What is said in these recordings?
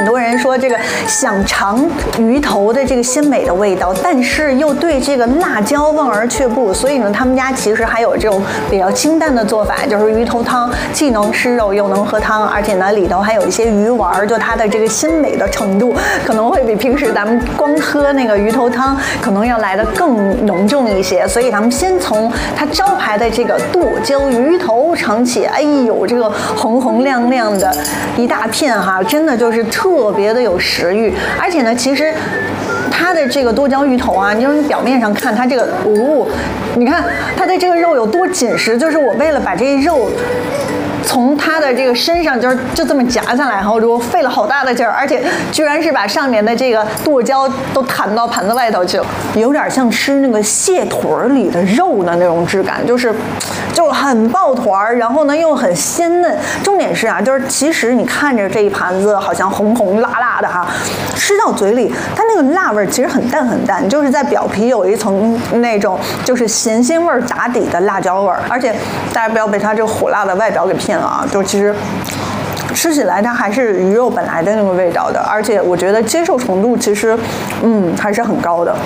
很多人说这个想尝鱼头的这个鲜美的味道，但是又对这个辣椒望而却步，所以呢，他们家其实还有这种比较清淡的做法，就是鱼头汤，既能吃肉又能喝汤，而且呢里头还有一些鱼丸，就它的这个鲜美的程度可能会比平时咱们光喝那个鱼头汤可能要来得更浓重一些，所以咱们先从它招牌的这个剁椒鱼头尝起。哎呦，这个红红亮亮的一大片哈，真的就是特别的有食欲。而且呢，其实它的这个剁椒鱼头啊，你从表面上看它这个，你看它的这个肉有多紧实，就是我为了把这肉从它的这个身上就这么夹下来，然后我费了好大的劲儿，而且居然是把上面的这个剁椒都弹到盘子外头去了，有点像吃那个蟹腿里的肉的那种质感，就是很爆团，然后呢又很鲜嫩。重点是啊，就是其实你看着这一盘子好像红红辣辣的哈，吃到嘴里它那个辣味其实很淡很淡，就是在表皮有一层那种就是咸鲜味打底的辣椒味，而且大家不要被它这个火辣的外表给骗了啊，就其实吃起来它还是鱼肉本来的那个味道的，而且我觉得接受程度其实还是很高的。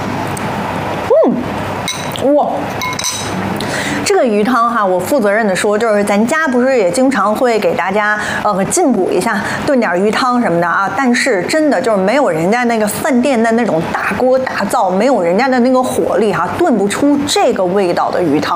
哇，这个鱼汤哈，我负责任的说，就是咱家不是也经常会给大家进补一下，炖点鱼汤什么的啊。但是真的就是没有人家那个饭店的那种大锅大灶，没有人家的那个火力哈，炖不出这个味道的鱼汤。